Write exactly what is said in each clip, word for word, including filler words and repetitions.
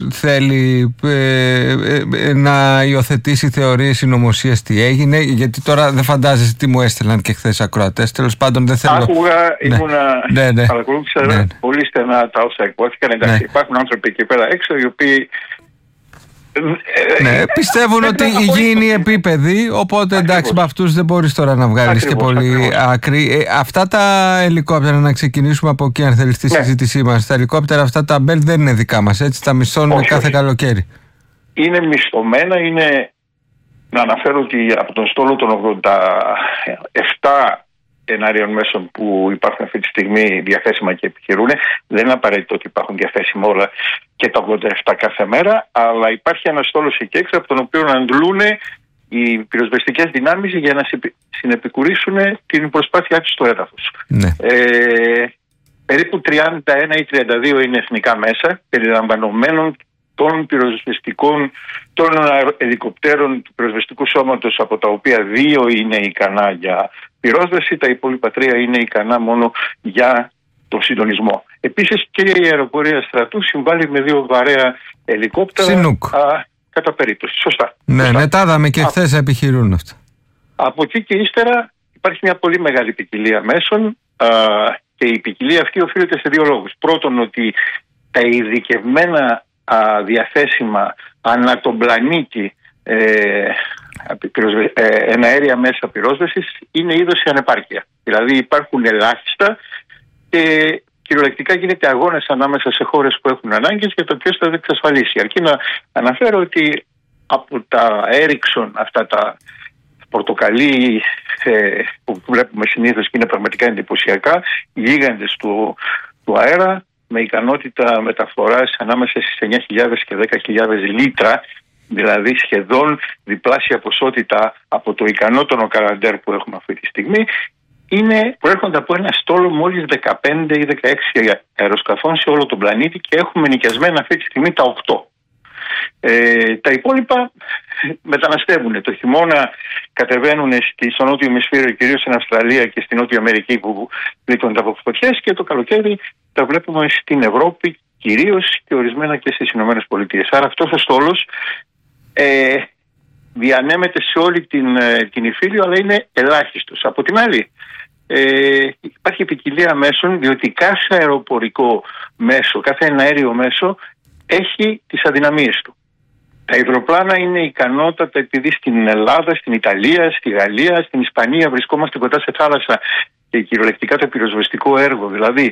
θέλει ε, ε, να υιοθετήσει θεωρίες συνωμοσίας τι έγινε, γιατί τώρα δεν φαντάζεσαι τι μου έστελναν και χθες ακροατές. Τέλος πάντων δεν θέλω. Άκουγα, ναι. ήμουνα, ναι, ναι. παρακολούθησα ναι. πολύ στενά τα όσα εκπόθηκαν. Εντάξει, ναι. Υπάρχουν άνθρωποι εκεί πέρα έξω οι οποίοι ναι, πιστεύουν ότι η γη είναι επίπεδη, οπότε εντάξει, με αυτούς δεν μπορείς τώρα να βγάλεις και πολύ ακριβώς. άκρη. Ε, αυτά τα ελικόπτερα, να ξεκινήσουμε από εκεί αν θέλεις τη ναι. συζήτησή μας. Τα ελικόπτερα αυτά τα Bell δεν είναι δικά μας, έτσι, τα μισθώνουμε όχι, κάθε όχι. καλοκαίρι. Είναι μισθωμένα, είναι, να αναφέρω ότι από τον στόλο των ογδόντα επτά εναέριων μέσων που υπάρχουν αυτή τη στιγμή διαθέσιμα και επιχειρούν, δεν είναι απαραίτητο ότι υπάρχουν διαθέσιμα όλα και τα ογδόντα επτά κάθε μέρα, αλλά υπάρχει ένα στόλος εκεί έξω από τον οποίο αντλούν οι πυροσβεστικές δυνάμεις για να συνεπικουρήσουν την προσπάθειά τους στο έδαφος. Ναι. Ε, περίπου τριάντα ένα ή τριάντα δύο είναι εθνικά μέσα, περιλαμβανομένων των πυροσβεστικών, των ελικοπτέρων του πυροσβεστικού σώματος, από τα οποία δύο είναι ικανά για πυρόσβεση, τα υπόλοιπα τρία είναι ικανά μόνο για το συντονισμό. Επίσης και η αεροπορία στρατού συμβάλλει με δύο βαρέα ελικόπτερα α, κατά περίπτωση. Σωστά. Ναι, Σωστά. ναι, τα είδαμε και χθες επιχειρούν αυτά. Από εκεί και ύστερα υπάρχει μια πολύ μεγάλη ποικιλία μέσων α, και η ποικιλία αυτή οφείλεται σε δύο λόγους. Πρώτον, ότι τα ειδικευμένα α, διαθέσιμα ανά τον πλανήτη ε, ε, εναέρια μέσα πυρόσβεσης είναι είδος σε ανεπάρκεια. Δηλαδή υπάρχουν ελάχιστα και κυριολεκτικά γίνεται αγώνας ανάμεσα σε χώρες που έχουν ανάγκες για το ποιος θα εξασφαλίσει. Αρκεί να αναφέρω ότι από τα Ericsson, αυτά τα πορτοκαλί ε, που βλέπουμε συνήθως και είναι πραγματικά εντυπωσιακά, γίγαντες του, του αέρα με ικανότητα μεταφοράς ανάμεσα στις εννιά χιλιάδες και δέκα χιλιάδες λίτρα, δηλαδή σχεδόν διπλάσια ποσότητα από το ικανότονο Καναντέρ που έχουμε αυτή τη στιγμή, είναι, προέρχονται από ένα στόλο μόλις δεκαπέντε ή δεκαέξι αεροσκαφών σε όλο τον πλανήτη και έχουμε νοικιασμένα αυτή τη στιγμή τα οκτώ. Ε, τα υπόλοιπα μεταναστεύουν. Το χειμώνα κατεβαίνουν στο νότιο ημισφαίριο, κυρίως στην Αυστραλία και στην Νότια Αμερική που πλήττονται από φωτιές, και το καλοκαίρι τα βλέπουμε στην Ευρώπη κυρίως και ορισμένα και στις Ηνωμένες Πολιτείες. Άρα αυτός ο στόλος ε, διανέμεται σε όλη την, την Ιφίλιο, αλλά είναι ελάχιστος. Από την άλλη, ε, υπάρχει ποικιλία μέσων, διότι κάθε αεροπορικό μέσο, κάθε εναέριο μέσο έχει τις αδυναμίες του. Τα υδροπλάνα είναι ικανότατα, επειδή στην Ελλάδα, στην Ιταλία, στη Γαλλία, στην Ισπανία βρισκόμαστε κοντά σε θάλασσα και κυριολεκτικά το πυροσβεστικό έργο. Δηλαδή,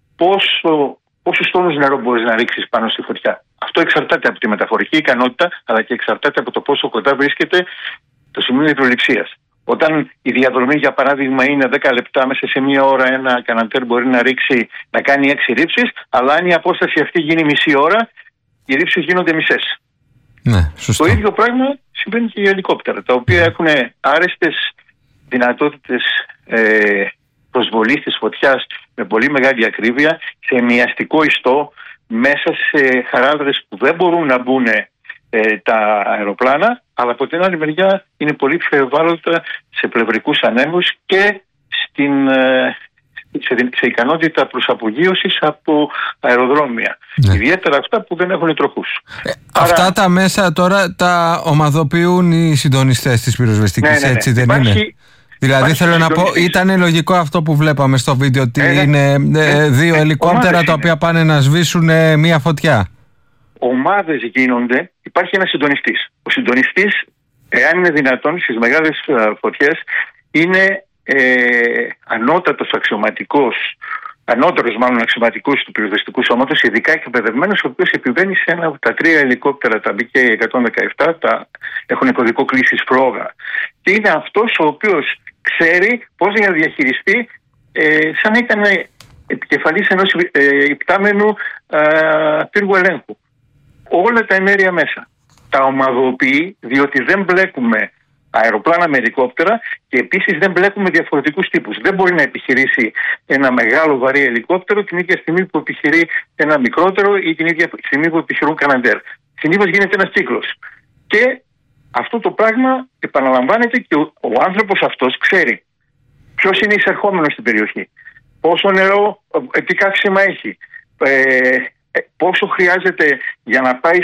πόσο, πόσους τόνους νερό μπορείς να ρίξεις πάνω στη φωτιά. Αυτό εξαρτάται από τη μεταφορική ικανότητα, αλλά και εξαρτάται από το πόσο κοντά βρίσκεται το σημείο υδρολειψίας. Όταν η διαδρομή, για παράδειγμα, είναι δέκα λεπτά, μέσα σε μία ώρα ένα καναντέρ μπορεί να ρίξει, να κάνει έξι ρήψεις, αλλά αν η απόσταση αυτή γίνει μισή ώρα, οι ρήψεις γίνονται μισές. Ναι, σωστό. Το ίδιο πράγμα συμβαίνει και για ελικόπτερα, τα οποία έχουν άρεστες δυνατότητες ε, προσβολής της φωτιάς με πολύ μεγάλη ακρίβεια, σε μοιαστικό ιστό, μέσα σε χαράδρες που δεν μπορούν να μπουν ε, τα αεροπλάνα, αλλά από την άλλη μεριά είναι πολύ πιο ευάλωτα σε πλευρικούς ανέμους και στην, ε, σε, σε ικανότητα προσαπογείωσης από αεροδρόμια. Ναι. Ιδιαίτερα αυτά που δεν έχουν τροχούς. Ε, Άρα, αυτά τα μέσα τώρα τα ομαδοποιούν οι συντονιστές της πυροσβεστικής, ναι, ναι, ναι. έτσι δεν Υπάρχει... είναι? Δηλαδή θέλω να πω, ήταν λογικό αυτό που βλέπαμε στο βίντεο, ότι ε, είναι ε, δύο ε, ελικόπτερα τα οποία πάνε να σβήσουν ε, μία φωτιά. Ομάδες γίνονται, υπάρχει ένας συντονιστής. Ο συντονιστής, εάν είναι δυνατόν, στις μεγάλες φωτιές είναι ε, ανώτατος αξιωματικός, ανώτερος μάλλον αξιωματικός του πυροσβεστικού σώματος, ειδικά εκπαιδευμένος, ο οποίος επιβαίνει σε ένα από τα τρία ελικόπτερα, τα μπι κέι εκατόν δεκαεπτά, τα έχουν κωδικό κλήσης Φρόγα. Και είναι αυτός ο οποίος ξέρει πώς να διαχειριστεί, ε, σαν να ήταν επικεφαλής ενός ε, υπτάμενου ε, πύργου ελέγχου. Όλα τα εναέρια μέσα τα ομαδοποιεί, διότι δεν μπλέκουμε αεροπλάνα με ελικόπτερα και επίσης δεν μπλέκουμε διαφορετικούς τύπους. Δεν μπορεί να επιχειρήσει ένα μεγάλο βαρύ ελικόπτερο την ίδια στιγμή που επιχειρεί ένα μικρότερο ή την ίδια στιγμή που επιχειρούν καναντέρ. Συνήθως γίνεται ένας κύκλος. Και αυτό το πράγμα επαναλαμβάνεται και ο, ο άνθρωπος αυτός ξέρει ποιος είναι εισερχόμενος στην περιοχή, πόσο νερό, τι καύσιμα έχει, ε, πόσο χρειάζεται για να πάει